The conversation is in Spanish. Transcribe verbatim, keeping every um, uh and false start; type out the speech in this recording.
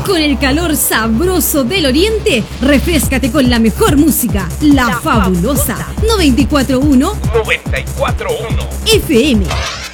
Con el calor sabroso del oriente, refréscate con la mejor música. La, la fabulosa, fabulosa. noventa y cuatro punto uno noventa y cuatro punto uno F M.